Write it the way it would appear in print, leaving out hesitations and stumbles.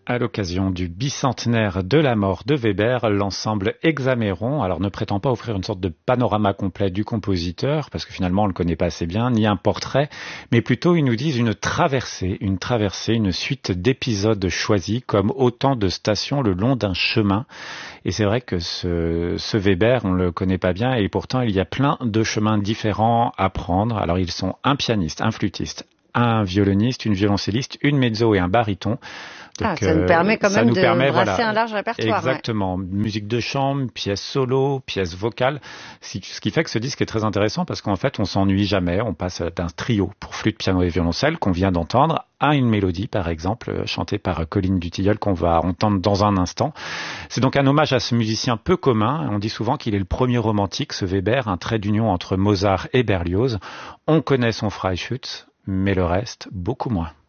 À l'occasion du bicentenaire de la mort de Weber, l'ensemble Hexaméron, alors ne prétend pas offrir une sorte de panorama complet du compositeur, parce que finalement on le connaît pas assez bien, ni un portrait, mais plutôt ils nous disent une traversée, une suite d'épisodes choisis comme autant de stations le long d'un chemin. Et c'est vrai que ce Weber, on le connaît pas bien, et pourtant il y a plein de chemins différents à prendre. Alors ils sont un pianiste, un flûtiste, un violoniste, une violoncelliste, une mezzo et un baryton. Donc, ça nous permet quand même de brasser voilà, un large répertoire. exactement, ouais. Musique de chambre, pièces solo, pièces vocales, ce qui fait que ce disque est très intéressant parce qu'en fait on s'ennuie jamais, on passe d'un trio pour flûte, piano et violoncelle qu'on vient d'entendre à une mélodie par exemple, chantée par Colline Dutilleul qu'on va entendre dans un instant. C'est donc un hommage à ce musicien peu commun, on dit souvent qu'il est le premier romantique, ce Weber, un trait d'union entre Mozart et Berlioz. On connaît son Freischütz, mais le reste, beaucoup moins.